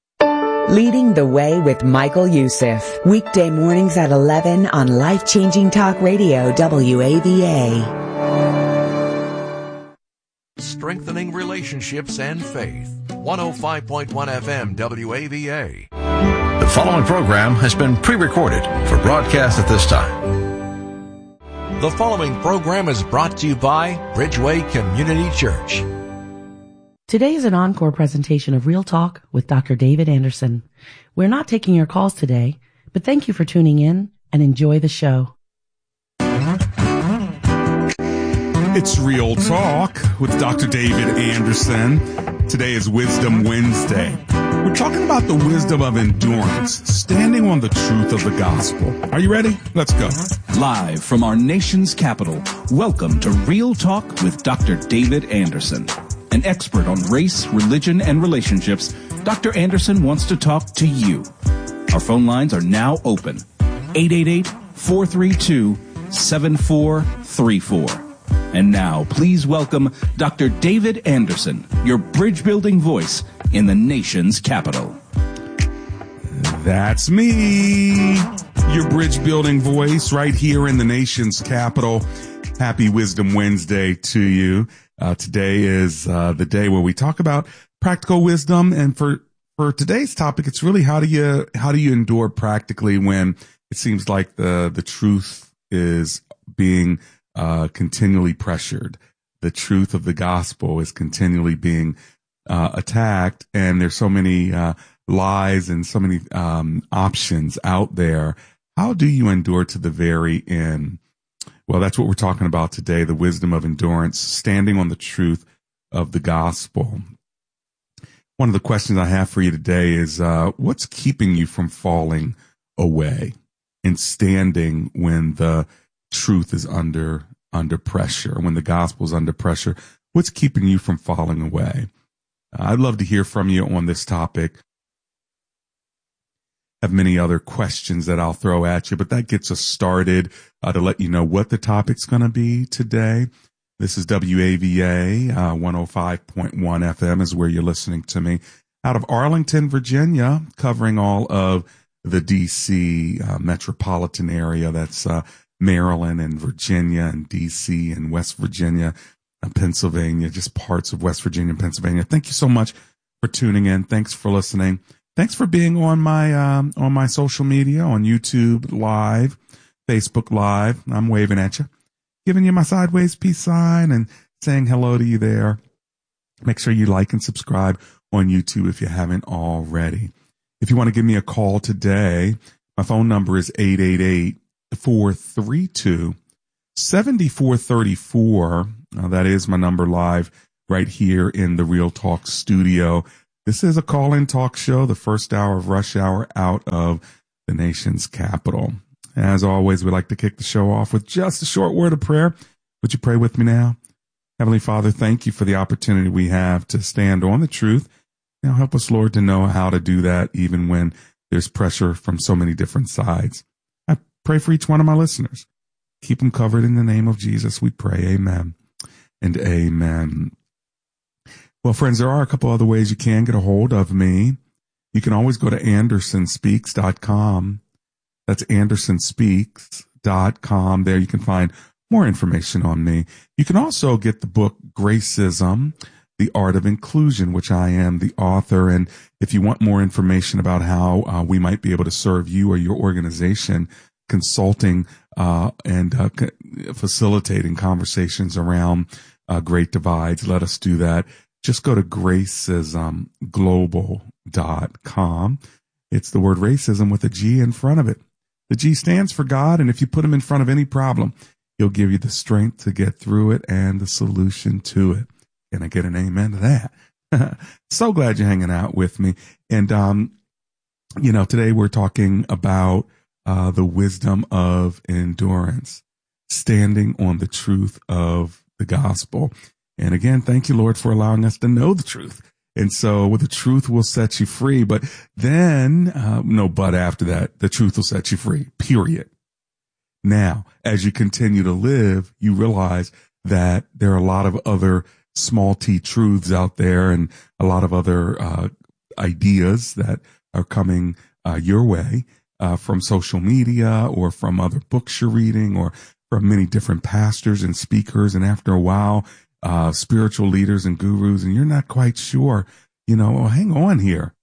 Leading the Way with Michael Youssef. Weekday mornings at eleven on Life-Changing Talk Radio W A V A. Strengthening relationships and faith. one oh five point one F M W A V A. The following program has been pre-recorded for broadcast at this time. The following program is brought to you by Bridgeway Community Church. Today is an encore presentation of Real Talk with Doctor David Anderson. We're not taking your calls today, but thank you for tuning in and enjoy the show. It's Real Talk with Doctor David Anderson. Today is Wisdom Wednesday. We're talking about the wisdom of endurance, standing on the truth of the gospel. Are you ready? Let's go. Live from our nation's capital, welcome to Real Talk with Doctor David Anderson. An expert on race, religion, and relationships, Doctor Anderson wants to talk to you. Our phone lines are now open. eight eight eight, four three two, seven four three four. And now, please welcome Doctor David Anderson, your bridge-building voice in the nation's capital. That's me, your bridge-building voice right here in the nation's capital. Happy Wisdom Wednesday to you. Uh, today is uh, the day where we talk about practical wisdom, and for for today's topic, it's really how do you how do you endure practically when it seems like the the truth is being uh, continually pressured. The truth of the gospel is continually being uh, attacked, and there's so many uh, lies and so many um, options out there. How do you endure to the very end? Well, that's what we're talking about today, the wisdom of endurance, standing on the truth of the gospel. One of the questions I have for you today is, uh, what's keeping you from falling away and standing when the truth is under under pressure, when the gospel is under pressure? What's keeping you from falling away? Uh, I'd love to hear from you on this topic. I have many other questions that I'll throw at you, but that gets us started uh, to let you know what the topic's going to be today. This is W A V A, uh, one oh five point one F M is where you're listening to me, out of Arlington, Virginia, covering all of the D C uh, metropolitan area. That's uh, Maryland and Virginia and D C and West Virginia and Pennsylvania, just parts of West Virginia and Pennsylvania. Thank you so much for tuning in. Thanks for listening. Thanks for being on my um, on my social media, on YouTube Live, Facebook Live. I'm waving at you, giving you my sideways peace sign and saying hello to you there. Make sure you like and subscribe on YouTube if you haven't already. If you want to give me a call today, my phone number is eight eight eight, four three two, seven four three four. Uh, that is my number live right here in the Real Talk studio. This is a call-in talk show, the first hour of rush hour out of the nation's capital. As always, we like to kick the show off with just a short word of prayer. Would you pray with me now? Heavenly Father, thank you for the opportunity we have to stand on the truth. Now help us, Lord, to know how to do that even when there's pressure from so many different sides. I pray for each one of my listeners. Keep them covered in the name of Jesus. We pray. Amen and amen. Well, friends, there are a couple other ways you can get a hold of me. You can always go to anderson speaks dot com. That's anderson speaks dot com. There you can find more information on me. You can also get the book Gracism, The Art of Inclusion, which I am the author. And if you want more information about how uh, we might be able to serve you or your organization, consulting uh, and uh, facilitating conversations around uh, great divides, let us do that. Just go to gracism global dot com. It's the word racism with a G in front of it. The G stands for God, and if you put him in front of any problem, he'll give you the strength to get through it and the solution to it. Can I get an amen to that? So glad you're hanging out with me. And, um, you know, today we're talking about uh, the wisdom of endurance, standing on the truth of the gospel. And again, thank you, Lord, for allowing us to know the truth. And so with the truth will set you free. But then, uh, no, but after that, the truth will set you free, period. Now, as you continue to live, you realize that there are a lot of other small t truths out there and a lot of other uh, ideas that are coming uh, your way uh, from social media or from other books you're reading or from many different pastors and speakers. And after a while, uh, spiritual leaders and gurus, and you're not quite sure, you know, well, hang on here.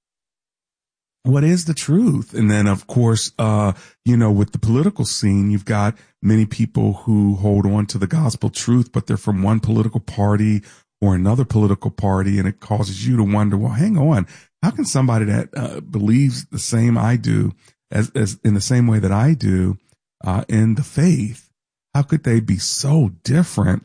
What is the truth? And then, of course, uh, you know, with the political scene, you've got many people who hold on to the gospel truth, but they're from one political party or another political party. And it causes you to wonder, well, hang on, how can somebody that uh, believes the same I do as, as in the same way that I do uh, in the faith, how could they be so different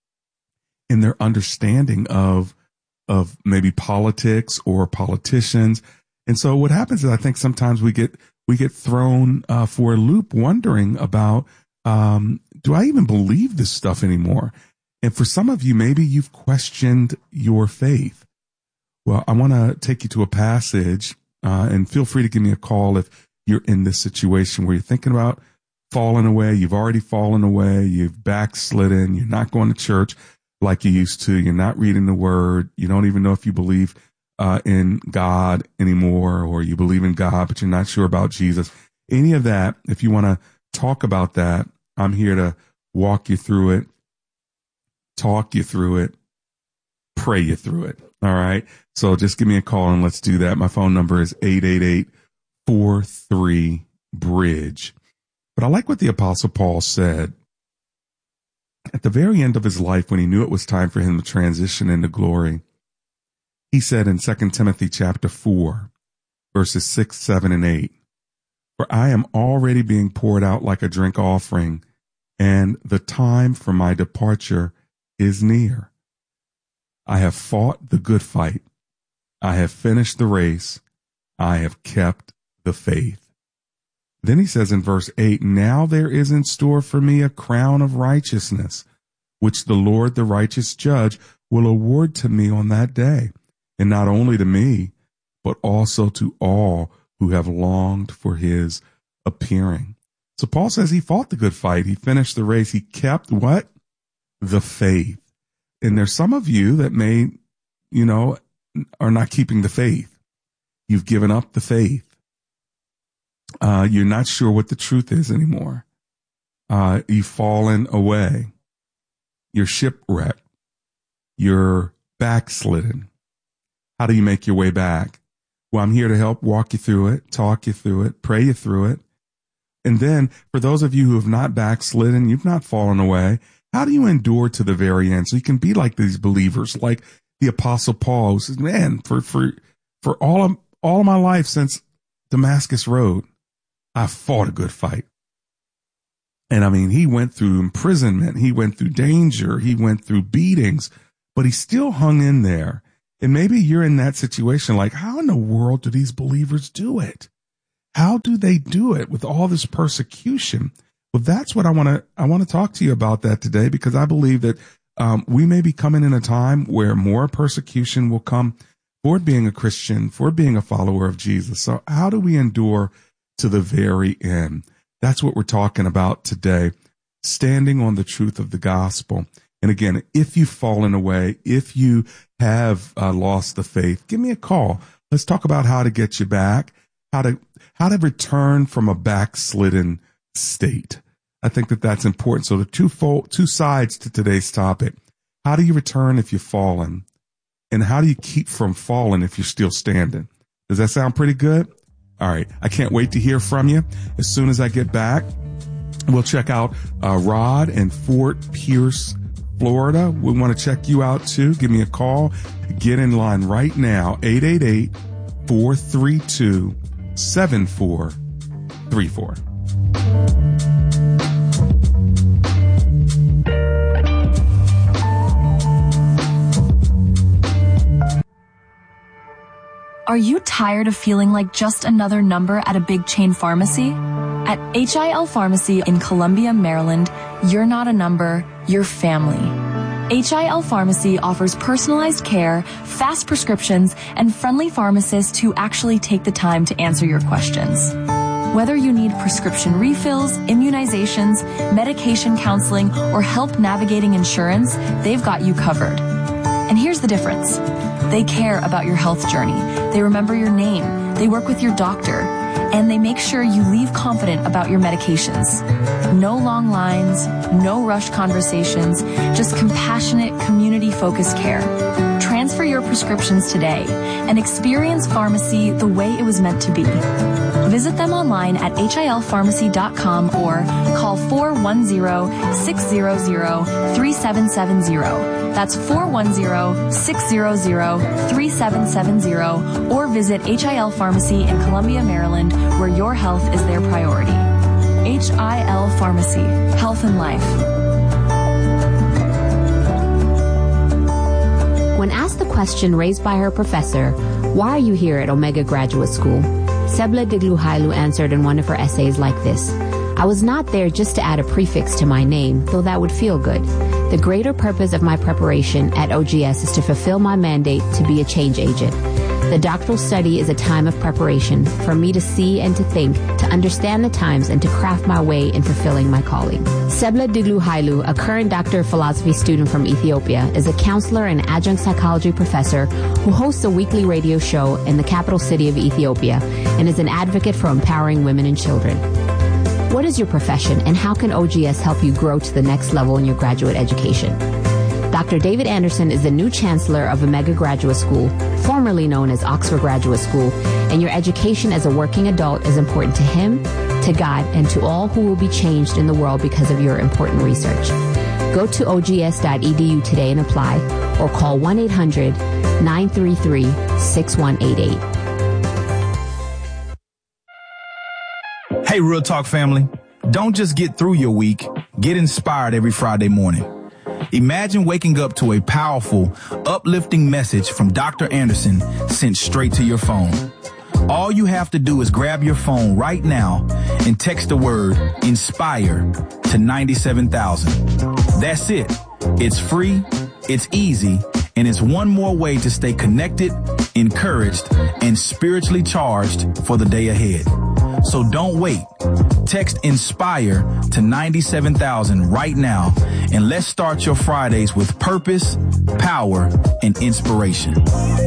in their understanding of, of maybe politics or politicians? And so what happens is I think sometimes we get, we get thrown uh, for a loop wondering about, um, do I even believe this stuff anymore? And for some of you, maybe you've questioned your faith. Well, I want to take you to a passage, uh, and feel free to give me a call if you're in this situation where you're thinking about falling away. You've already fallen away. You've backslidden. You're not going to church like you used to. You're not reading the word. You don't even know if you believe Uh, in God anymore, or you believe in God, but you're not sure about Jesus. Any of that, if you want to talk about that, I'm here to walk you through it, talk you through it, pray you through it. All right. So just give me a call and let's do that. My phone number is eight eight eight, four three, bridge. But I like what the Apostle Paul said at the very end of his life when he knew it was time for him to transition into glory. He said in Second Timothy chapter four, verses six, seven, and eight, "For I am already being poured out like a drink offering, and the time for my departure is near. I have fought the good fight. I have finished the race. I have kept the faith." Then he says in verse eight, "Now there is in store for me a crown of righteousness, which the Lord, the righteous judge, will award to me on that day. And not only to me, but also to all who have longed for his appearing." So Paul says he fought the good fight. He finished the race. He kept what? The faith. And there's some of you that may, you know, are not keeping the faith. You've given up the faith. Uh, you're not sure what the truth is anymore. Uh, you've fallen away. You're shipwrecked. You're backslidden. How do you make your way back? Well, I'm here to help walk you through it, talk you through it, pray you through it. And then for those of you who have not backslidden, you've not fallen away, how do you endure to the very end? So you can be like these believers, like the Apostle Paul, who says, man, for, for, for all of, all of my life since Damascus Road, I fought a good fight. And I mean, he went through imprisonment. He went through danger. He went through beatings, but he still hung in there. And maybe you're in that situation. Like, how in the world do these believers do it? How do they do it with all this persecution? Well, that's what I want to, I want to talk to you about that today, because I believe that um, we may be coming in a time where more persecution will come for being a Christian, for being a follower of Jesus. So how do we endure to the very end? That's what we're talking about today, standing on the truth of the gospel. And again, if you've fallen away, if you have uh, lost the faith, give me a call. Let's talk about how to get you back, how to how to return from a backslidden state. I think that that's important. So the two fold, two sides to today's topic. How do you return if you've fallen? And how do you keep from falling if you're still standing? Does that sound pretty good? All right. I can't wait to hear from you. As soon as I get back, we'll check out uh, Rod in Fort Pierce, Florida. We want to check you out too. Give me a call. Get in line right now. eight eight eight, four three two, seven four three four. Are you tired of feeling like just another number at a big chain pharmacy? At H I L Pharmacy in Columbia, Maryland, you're not a number, you're family. H I L Pharmacy offers personalized care, fast prescriptions, and friendly pharmacists who actually take the time to answer your questions. Whether you need prescription refills, immunizations, medication counseling, or help navigating insurance, they've got you covered. And here's the difference. They care about your health journey. They remember your name. They work with your doctor. And they make sure you leave confident about your medications. No long lines, no rushed conversations, just compassionate, community-focused care. Transfer your prescriptions today and experience pharmacy the way it was meant to be. Visit them online at H I L pharmacy dot com or call four one zero, six zero zero, three seven seven zero. That's four one zero, six zero zero, three seven seven zero, or visit H I L Pharmacy in Columbia, Maryland, where your health is their priority. H I L Pharmacy, health and life. When asked the question raised by her professor, why are you here at Omega Graduate School? Sebla Digluhailu answered in one of her essays like this: I was not there just to add a prefix to my name, though that would feel good. The greater purpose of my preparation at O G S is to fulfill my mandate to be a change agent. The doctoral study is a time of preparation for me to see and to think, to understand the times, and to craft my way in fulfilling my calling. Sebla Digluhailu, a current Doctor of Philosophy student from Ethiopia, is a counselor and adjunct psychology professor who hosts a weekly radio show in the capital city of Ethiopia and is an advocate for empowering women and children. What is your profession, and how can O G S help you grow to the next level in your graduate education? Doctor David Anderson is the new Chancellor of Omega Graduate School, formerly known as Oxford Graduate School, and your education as a working adult is important to him, to God, and to all who will be changed in the world because of your important research. Go to O G S dot E D U today and apply, or call one eight hundred, nine three three, six one eight eight. Hey, Real Talk family, don't just get through your week, get inspired every Friday morning. Imagine waking up to a powerful, uplifting message from Doctor Anderson sent straight to your phone. All you have to do is grab your phone right now and text the word INSPIRE to ninety-seven thousand. That's it. It's free, it's easy, and it's one more way to stay connected, encouraged, and spiritually charged for the day ahead. So don't wait. Text INSPIRE to ninety-seven thousand right now, and let's start your Fridays with purpose, power, and inspiration.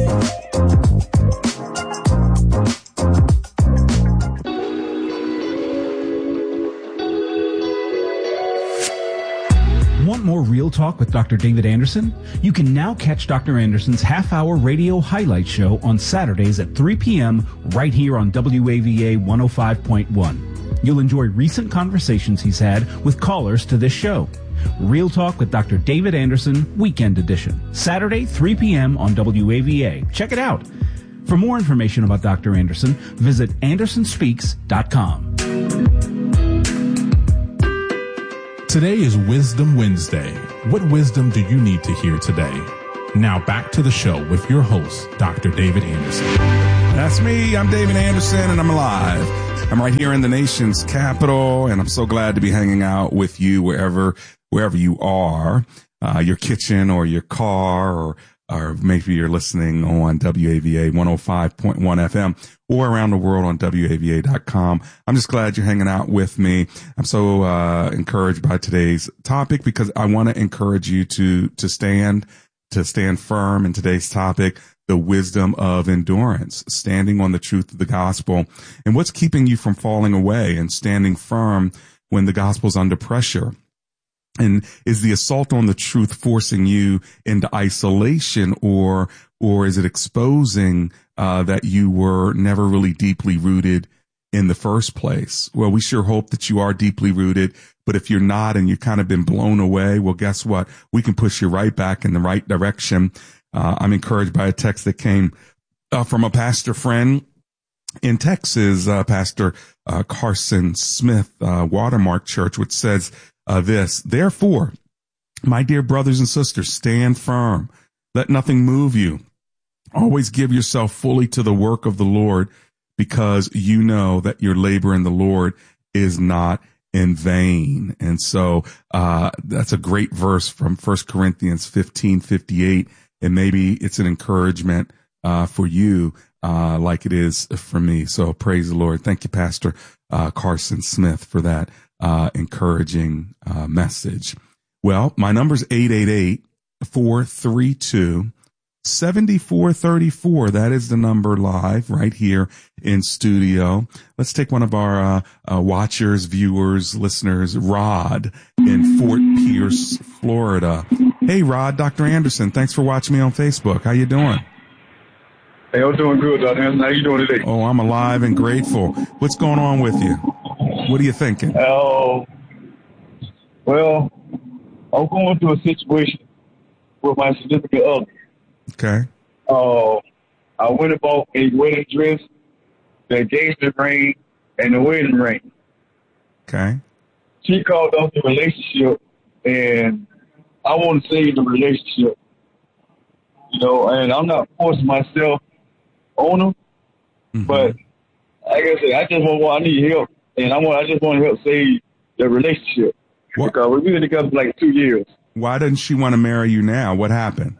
Want more Real Talk with Doctor David Anderson? You can now catch Doctor Anderson's half-hour radio highlight show on Saturdays at three p.m. right here on W A V A one oh five point one. You'll enjoy recent conversations he's had with callers to this show. Real Talk with Doctor David Anderson, Weekend Edition. Saturday, three p.m. on W A V A. Check it out. For more information about Doctor Anderson, visit anderson speaks dot com. Today is Wisdom Wednesday. What wisdom do you need to hear today? Now back to the show with your host, Doctor David Anderson. That's me. I'm David Anderson, and I'm alive. I'm right here in the nation's capital, and I'm so glad to be hanging out with you wherever wherever you are, uh, your kitchen or your car, or or maybe you're listening on W A V A one oh five point one F M or around the world on W A V A dot com. I'm just glad you're hanging out with me. I'm so uh encouraged by today's topic because I want to encourage you to to stand to stand firm in today's topic, the wisdom of endurance, standing on the truth of the gospel, and what's keeping you from falling away and standing firm when the gospel's under pressure. And is the assault on the truth forcing you into isolation, or or is it exposing uh that you were never really deeply rooted in the first place? Well, we sure hope that you are deeply rooted, but if you're not and you've kind of been blown away, well, guess what? We can push you right back in the right direction. Uh I'm encouraged by a text that came uh, from a pastor friend in Texas, uh, Pastor uh, Carson Smith, uh, Watermark Church, which says Uh, this, therefore, my dear brothers and sisters, stand firm. Let nothing move you. Always give yourself fully to the work of the Lord, because you know that your labor in the Lord is not in vain. And so, uh, that's a great verse from First Corinthians fifteen fifty-eight. And maybe it's an encouragement, uh, for you, uh, like it is for me. So praise the Lord. Thank you, Pastor, uh, Carson Smith, for that. Uh, encouraging, uh, message. Well, my number's eight eight eight, four three two, seven four three four. That is the number live right here in studio. Let's take one of our, uh, uh, watchers, viewers, listeners, Rod in Fort Pierce, Florida. Hey, Rod, Doctor Anderson, thanks for watching me on Facebook. How you doing? Hey, I'm doing good, Doctor Anderson. How you doing today? Oh, I'm alive and grateful. What's going on with you? What are you thinking? Oh, uh, well, I'm going through a situation with my significant other. Okay. Uh, I went and bought a wedding dress, the engagement ring, and the wedding ring. Okay. She called off the relationship, and I want to save the relationship. You know, and I'm not forcing myself on her, mm-hmm. but like I said, I just want, I need help. And I want, I just want to help save the relationship. What? Because we've been together for like two years. Why doesn't she want to marry you now? What happened?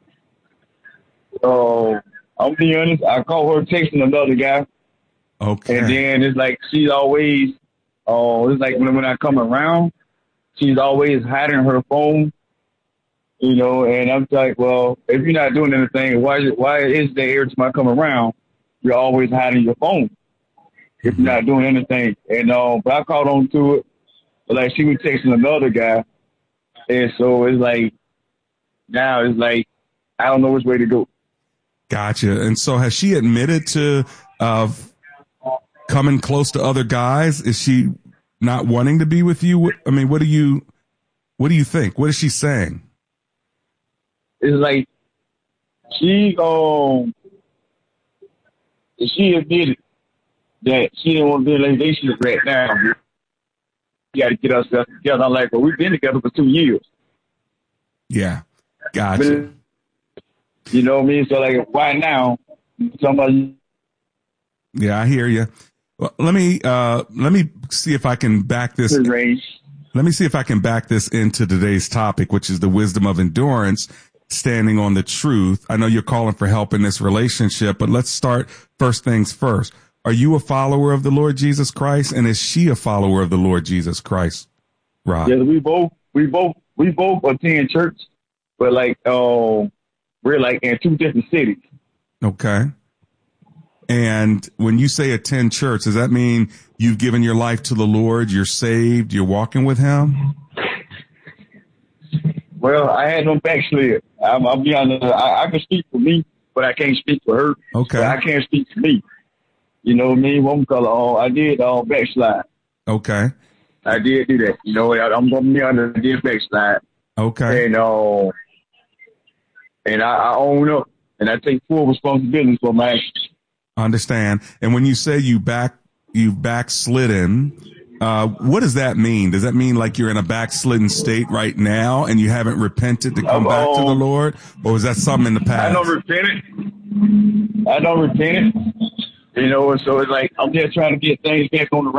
Oh, uh, I'll be honest. I caught her texting another guy. Okay. And then it's like she's always, oh, uh, it's like when when I come around, she's always hiding her phone. You know, and I'm like, well, if you're not doing anything, why why is there every time I come around, you're always hiding your phone? If you're not doing anything. And uh, but I caught on to it. But like she was texting another guy. And so it's like, now it's like, I don't know which way to go. Gotcha. And so has she admitted to uh, coming close to other guys? Is she not wanting to be with you? I mean, what do you, what do you think? What is she saying? It's like, she, um, she admitted that she didn't want to be in a relationship right now. We got to get ourselves together. I'm like, well, we've been together for two years. Yeah. Gotcha. But, you know what I mean? So, like, why now? Somebody. Yeah, I hear you. Well, let me, uh, let me see if I can back this. Range. Let me see if I can back this into today's topic, which is the wisdom of endurance, standing on the truth. I know you're calling for help in this relationship, but let's start first things first. Are you a follower of the Lord Jesus Christ? And is she a follower of the Lord Jesus Christ, Rob? Yeah, we both, we both, we both attend church, but like, um, uh, we're like in two different cities. Okay. And when you say attend church, does that mean you've given your life to the Lord? You're saved? You're walking with him? Well, I had no backslid. I'm, I'll be honest. I, I can speak for me, but I can't speak for her. Okay. So I can't speak for me. You know what I mean? One color. Uh, I did uh, backslide. Okay. I did do that. You know, I, I'm going to be honest. I did backslide. Okay. And uh, and I, I own up and I take full responsibility for my actions. I understand. And when you say you back, you've backslidden, uh, what does that mean? Does that mean like you're in a backslidden state right now and you haven't repented to come Um, back to the Lord? Or is that something in the past? I don't repent it. I don't repent it. You know, and so it's like I'm just trying to get things back on the